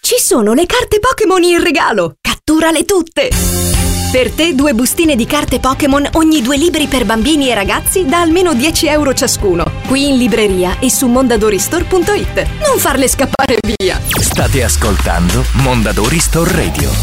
Ci sono le carte Pokémon in regalo! Catturale tutte! Per te 2 bustine di carte Pokémon ogni 2 libri per bambini e ragazzi da almeno 10 euro ciascuno. Qui in libreria e su mondadoristore.it. Non farle scappare via! State ascoltando Mondadori Store Radio.